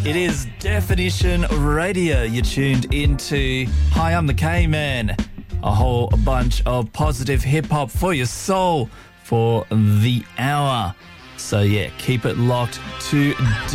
It is Definition Radio. You're tuned into Hi, I'm the K-Man. A whole bunch of positive hip-hop for your soul for the hour. So, yeah, keep it locked to